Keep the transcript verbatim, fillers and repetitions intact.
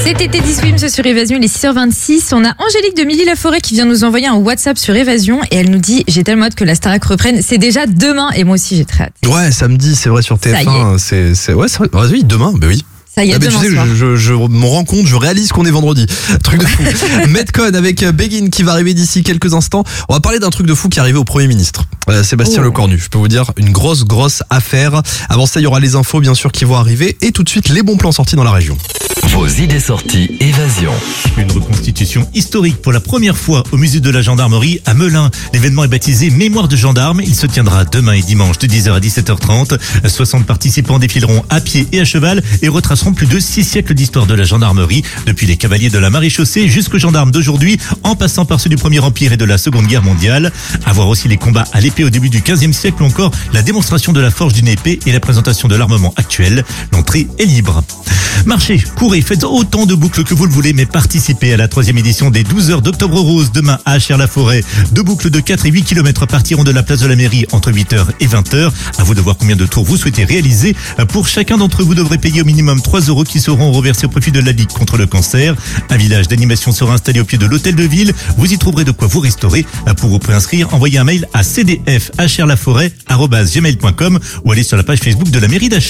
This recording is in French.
C'est T T dix Films sur Évasion, il est six heures vingt-six. On a Angélique de Milly-la-Forêt qui vient nous envoyer un WhatsApp sur Évasion et elle nous dit « J'ai tellement hâte que la Starac reprenne, c'est déjà demain ». Et moi aussi j'ai très hâte. Ouais, samedi, c'est vrai, sur T F un. C'est, c'est, ouais, c'est vrai. Ah, oui, demain, bah oui. Ça y est, ah bah, demain tu sais, soir. je, je, je me rends compte, je réalise qu'on est vendredi. Truc de fou. Metcon avec Begin qui va arriver d'ici quelques instants. On va parler d'un truc de fou qui est arrivé au Premier ministre, euh, Sébastien Oh. Lecornu. Je peux vous dire, une grosse, grosse affaire. Avant ça, il y aura les infos, bien sûr, qui vont arriver. Et tout de suite, les bons plans sortis dans la région. Vos idées sorties Évasion. Une reconstitution historique pour la première fois au musée de la gendarmerie à Melun. L'événement est baptisé Mémoire de gendarme. Il se tiendra demain et dimanche de dix heures à dix-sept heures trente. soixante participants défileront à pied et à cheval et retraceront plus de six siècles d'histoire de la gendarmerie, depuis les cavaliers de la maréchaussée jusqu'aux gendarmes d'aujourd'hui, en passant par ceux du Premier Empire et de la Seconde Guerre mondiale. À voir aussi les combats à l'épée au début du quinzième siècle ou encore la démonstration de la forge d'une épée et la présentation de l'armement actuel. L'entrée est libre. Marchez, courez, faites autant de boucles que vous le voulez, mais participez à la troisième édition des douze heures d'Octobre Rose demain à Achères-la-Forêt. Deux boucles de quatre et huit kilomètres partiront de la place de la mairie entre huit heures et vingt heures. À vous de voir combien de tours vous souhaitez réaliser. Pour chacun d'entre vous, devrez payer au minimum trois euros qui seront reversés au profit de la Ligue contre le cancer. Un village d'animation sera installé au pied de l'hôtel de ville. Vous y trouverez de quoi vous restaurer. Pour vous préinscrire, envoyez un mail à c d f achères la forêt arobase gmail point com ou allez sur la page Facebook de la mairie d'Achères.